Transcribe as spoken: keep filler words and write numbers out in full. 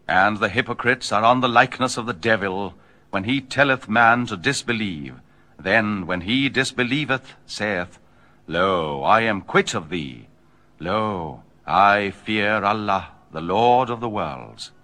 And the hypocrites are on the likeness of the devil, when he telleth man to disbelieve. Then, when he disbelieveth, saith, Lo, I am quit of thee. Lo, I fear Allah, the Lord of the worlds.